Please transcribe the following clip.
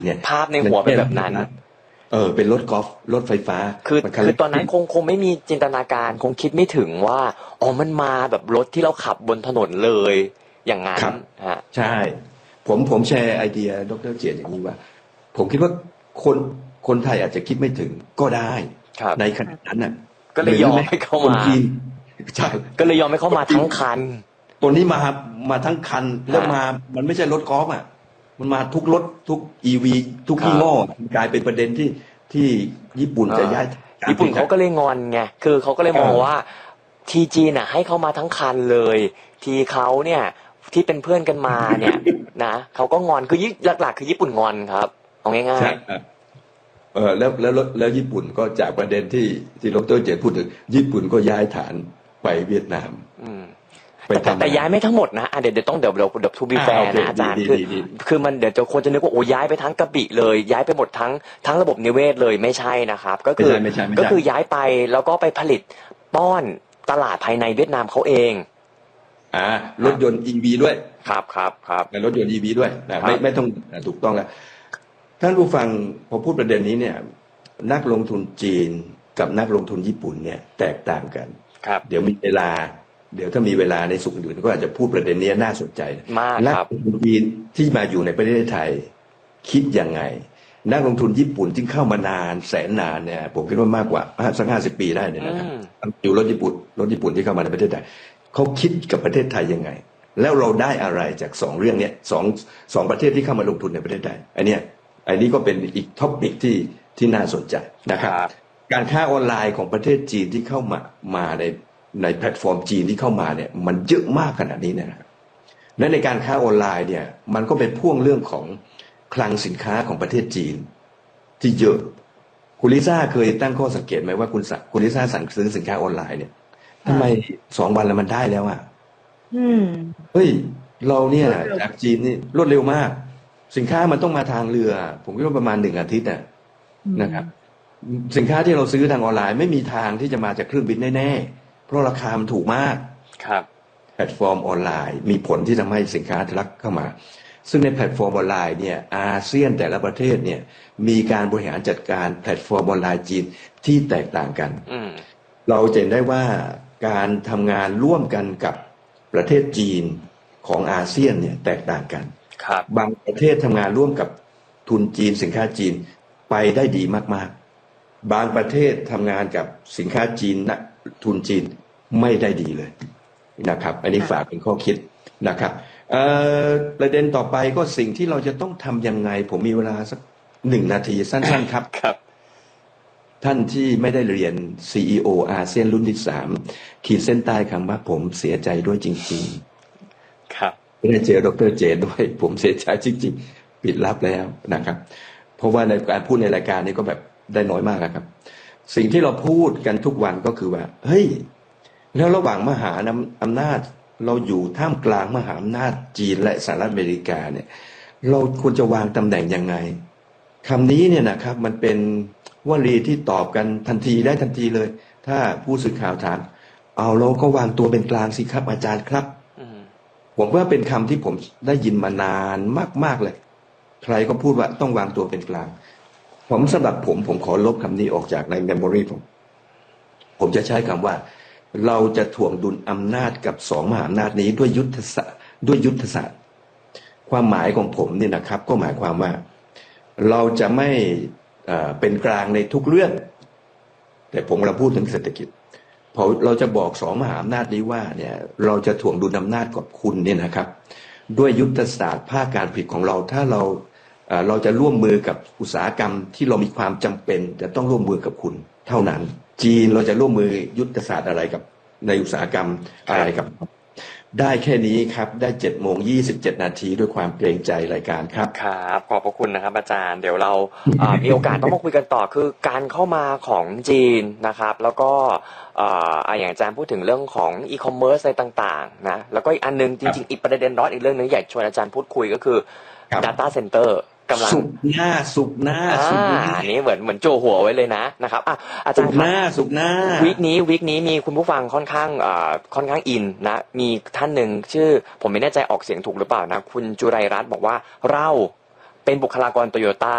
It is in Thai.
เนี่ยภาพในหัวเป็นแบบนั้นเป็นรถกอล์ฟรถไฟฟ้าคือตอนนั้นคงไม่มีจินตนาการคงคิดไม่ถึงว่าอ๋อมันมาแบบรถที่เราขับบนถนนเลยอย่างนั้นใช่ผมแชร์ไอเดียดร.เจตอย่างนี้ว่าผมคิดว่าคนไทยอาจจะคิดไม่ถึงก็ได้ในขณะนั้นน่ะก็เลยยอมให้เข้ามาใช่ก็เลยยอมให้เข้ามาทั้งคันตัวนี้มาทั้งคันแล้วมันไม่ใช่รถกอล์ฟอ่ะมันมาทุกรถทุก EV ทุกยี่ห้อกลายเป็นประเด็นที่ญี่ปุ่นจะย้ายญี่ปุ่นเขาก็เลยงอนไงคือเขาก็เลยมองว่าทีจีน่ะให้เขามาทั้งคันเลยทีเขาเนี่ยที่เป็นเพื่อนกันมาเนี่ยนะเขาก็งอนคือหลักๆคือญี่ปุ่นงอนครับเอาง่ายๆแล้วญี่ปุ่นก็จากประเด็นที่ดร.เจตพูดถึงญี่ปุ่นก็ย้ายฐานไปเวียดนามแต่ย้ายไม่ทั้งหมดนะเดี๋ยวต้องเดี๋ยวทูบีแฟร์นะอาจารย์คือมันเดี๋ยวจะคนจะนึกว่าโอ้ย้ายไปทั้งกระบี่เลยย้ายไปหมดทั้งระบบนิเวศเลยไม่ใช่นะครับก็คือย้ายไปแล้วก็ไปผลิตป้อนตลาดภายในเวียดนามเขาเองรถยนต์ EV ด้วยครับรถยนต์ EV ด้วยไม่ต้องถูกต้องแล้วท่านผู้ฟังพอพูดประเด็นนี้เนี่ยนักลงทุนจีนกับนักลงทุนญี่ปุ่นเนี่ยแตกต่างกันเดี๋ยวมีเวลาถ้ามีเวลาในสุขอื่นก็อาจจะพูดประเด็นนี้น่าสนใจมากนักลงทุนจีนที่มาอยู่ในประเทศไทยคิดยังไงนักลงทุนญี่ปุ่นที่เข้ามานานแสนนานเนี่ยผมคิดว่ามากกว่าสัก50 ปีได้เนี่ยนะครับอยู่รถญี่ปุ่นที่เข้ามาในประเทศไทยเขาคิดกับประเทศไทยยังไงแล้วเราได้อะไรจาก2เรื่องนี้สองประเทศที่เข้ามาลงทุนในประเทศไทยอันนี้ก็เป็นอีกท็อปิกที่น่าสนใจนะครับการค้าออนไลน์ของประเทศจีนที่เข้ามาในแพลตฟอร์มจีนที่เข้ามาเนี่ยมันเยอะมากขนาดนี้นะครับและในการค้าออนไลน์เนี่ยมันก็เป็นพ่วงเรื่องของคลังสินค้าของประเทศจีนที่เยอะคุณลิซ่าเคยตั้งข้อสังเกตไหมว่าคุณลิซ่าสั่งซื้อสินค้าออนไลน์เนี่ยทำไม2 วันแล้วมันได้แล้วเฮ้ยเราเนี่ยจากจีนนี่รวดเร็วมากสินค้ามันต้องมาทางเรือผมคิดว่าประมาณ1 อาทิตย์นะครับสินค้าที่เราซื้อทางออนไลน์ไม่มีทางที่จะมาจากเครื่องบินแน่ๆเพราะราคามันถูกมากแพลตฟอร์มออนไลน์มีผลที่ทำให้สินค้าทะลักเข้ามาซึ่งในแพลตฟอร์มออนไลน์เนี่ยอาเซียนแต่ละประเทศเนี่ยมีการบริหารจัดการแพลตฟอร์มออนไลน์จีนที่แตกต่างกันเราจะเห็นได้ว่าการทำงานร่วมกันกับประเทศจีนของอาเซียนเนี่ยแตกต่างกันบางประเทศทำงานร่วมกับทุนจีนสินค้าจีนไปได้ดีมากๆบางประเทศทำงานกับสินค้าจีนนะทุนจีนไม่ได้ดีเลยนะครับอันนี้ฝากเป็นข้อคิดนะครับประเด็นต่อไปก็สิ่งที่เราจะต้องทำยังไงผมมีเวลาสัก1 นาทีสั้นๆครับท่านที่ไม่ได้เรียน CEO อาเซียนรุ่นที่3ขีดเส้นใต้คำว่าผมเสียใจด้วยจริงๆครับไม่ได้เจอดร.เจตด้วยผมเสียใจจริงๆปิดลับแล้วนะครับเพราะว่าในการพูดในรายการนี้ก็แบบได้น้อยมากครับสิ่งที่เราพูดกันทุกวันก็คือว่าเฮ้ยแล้วระหว่างมหาอำนาจเราอยู่ท่ามกลางมหาอำนาจจีนและสหรัฐอเมริกาเนี่ยเราควรจะวางตำแหน่งยังไงคำนี้เนี่ยนะครับมันเป็นวลีที่ตอบกันทันทีเลยถ้าผู้สื่อข่าวถามเอาเราก็วางตัวเป็นกลางสิครับอาจารย์ครับผมว่าเป็นคำที่ผมได้ยินมานานมากๆเลยใครก็พูดว่าต้องวางตัวเป็นกลางสำหรับผมขอลบคำนี้ออกจากในเมมโมรีผมจะใช้คำว่าเราจะถ่วงดุลอำนาจกับ2 มหาอำนาจนี้ด้วยยุทธศาสตร์ความหมายของผมเนี่ยนะครับก็หมายความว่าเราจะไม่เป็นกลางในทุกเรื่องแต่ผมกำลังพูดถึงเศรษฐกิจพอเราจะบอก2 มหาอำนาจนี้ว่าเนี่ยเราจะถ่วงดุลอำนาจกับคุณเนี่ยนะครับด้วยยุทธศาสตร์ภาคการผลิตของเราถ้าเราจะร่วมมือกับอุตสาหกรรมที่เรามีความจำเป็นจะต้องร่วมมือกับคุณเท่านั้นจีนเราจะร่วมมือยุทธศาสตร์อะไรกับในอุตสาหกรรมอะไรกับได้แค่นี้ครับได้7:27 นาทีด้วยความเกรงใจรายการครับขอบพระคุณนะครับอาจารย์เดี๋ยวเรา มีโอกาสต้องมาคุยกันต่อคือการเข้ามาของจีนนะครับแล้วก็อย่างอาจารย์พูดถึงเรื่องของอีคอมเมิร์ซอะไรต่างๆนะแล้วก็อีกอันนึงจริงๆอีกประเด็นร้อนอีกเรื่องนึงอยากชวนอาจารย์พูดคุยก็คือ Data Center กำลังสุกหน้าอันนี้เหมือนโจหัวไว้เลยนะครับอาจารย์สุกหน้าวีคนี้มีคุณผู้ฟังค่อนข้างอินนะมีท่านหนึ่งชื่อผมไม่แน่ใจออกเสียงถูกหรือเปล่านะคุณจุไรรัตน์บอกว่าเราเป็นบุคลากรโตโยต้า